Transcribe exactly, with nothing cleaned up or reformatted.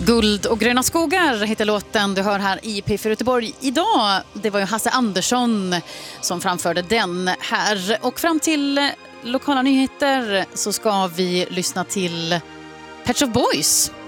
Guld och gröna skogar heter låten du hör här i P fyra Göteborg idag. Det var ju Hasse Andersson som framförde den här. Och fram till lokala nyheter så ska vi lyssna till Pet Shop Boys.